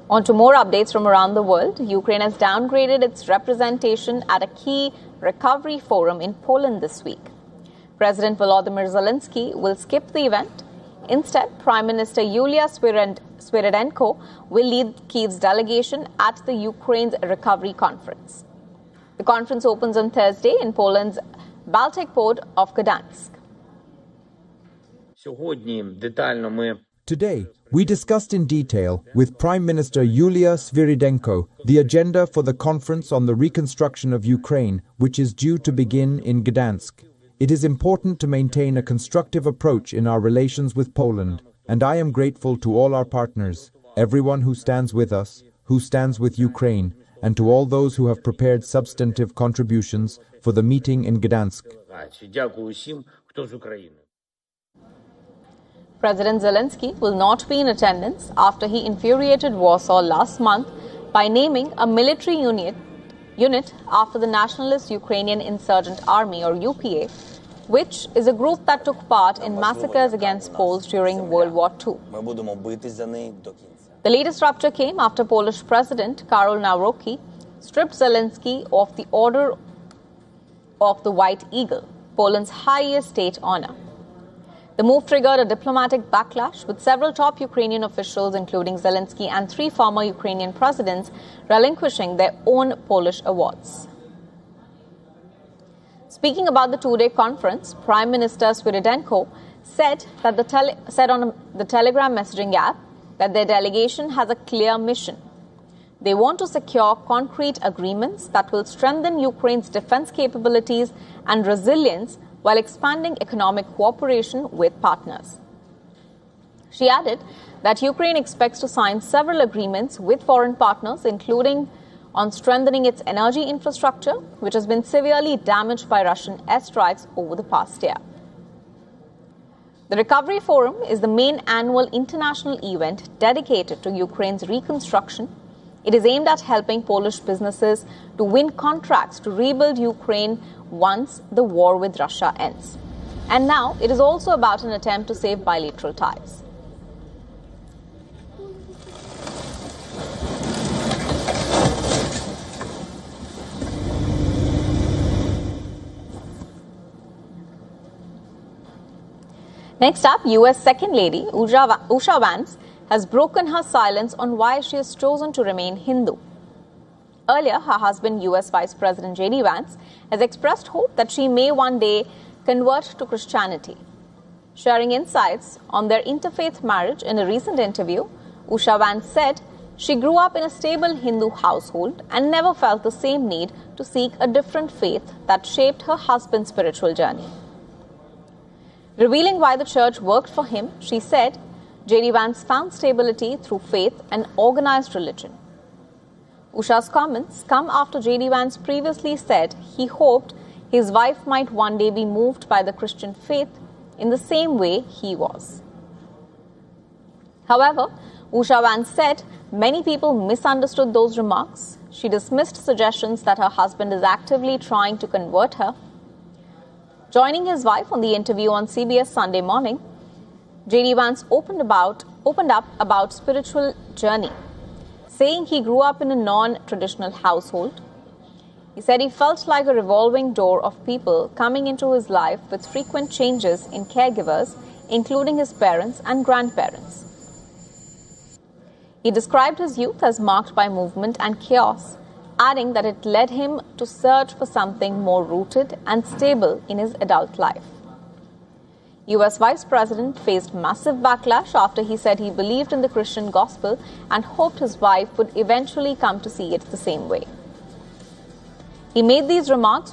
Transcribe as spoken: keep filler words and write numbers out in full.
On to more updates from around the world. Ukraine has downgraded its representation at a key recovery forum in Poland this week. President Volodymyr Zelensky will skip the event. Instead, Prime Minister Yulia Svyrydenko will lead Kyiv's delegation at the Ukraine's recovery conference. The conference opens on Thursday in Poland's Baltic port of Gdansk. Today, we discussed in detail with Prime Minister Yulia Svyrydenko the agenda for the conference on the reconstruction of Ukraine, which is due to begin in Gdansk. It is important to maintain a constructive approach in our relations with Poland, and I am grateful to all our partners, everyone who stands with us, who stands with Ukraine, and to all those who have prepared substantive contributions for the meeting in Gdansk. President Zelensky will not be in attendance after he infuriated Warsaw last month by naming a military unit unit after the Nationalist Ukrainian Insurgent Army, or U P A, which is a group that took part in massacres against Poles during World War Two. The latest rupture came after Polish President Karol Nawrocki stripped Zelensky of the Order of the White Eagle, Poland's highest state honor. The move triggered a diplomatic backlash, with several top Ukrainian officials, including Zelensky and three former Ukrainian presidents, relinquishing their own Polish awards. Speaking about the two-day conference, Prime Minister Svyrydenko said that the tele- said on the Telegram messaging app that their delegation has a clear mission. They want to secure concrete agreements that will strengthen Ukraine's defense capabilities and resilience while expanding economic cooperation with partners. She added that Ukraine expects to sign several agreements with foreign partners, including on strengthening its energy infrastructure, which has been severely damaged by Russian airstrikes over the past year. The Recovery Forum is the main annual international event dedicated to Ukraine's reconstruction. It is aimed at helping Polish businesses to win contracts to rebuild Ukraine once the war with Russia ends. And now it is also about an attempt to save bilateral ties. Next up, U S Second Lady Usha Vance has broken her silence on why she has chosen to remain Hindu. Earlier, her husband, U S Vice President J D Vance, has expressed hope that she may one day convert to Christianity. Sharing insights on their interfaith marriage in a recent interview, Usha Vance said she grew up in a stable Hindu household and never felt the same need to seek a different faith that shaped her husband's spiritual journey. Revealing why the church worked for him, she said, J D Vance found stability through faith and organized religion. Usha's comments come after J D Vance previously said he hoped his wife might one day be moved by the Christian faith in the same way he was. However, Usha Vance said many people misunderstood those remarks. She dismissed suggestions that her husband is actively trying to convert her. Joining his wife on the interview on C B S Sunday Morning, J D Vance opened about opened up about spiritual journey, saying he grew up in a non-traditional household. He said he felt like a revolving door of people coming into his life with frequent changes in caregivers, including his parents and grandparents. He described his youth as marked by movement and chaos, adding that it led him to search for something more rooted and stable in his adult life. U S Vice President faced massive backlash after he said he believed in the Christian gospel and hoped his wife would eventually come to see it the same way. He made these remarks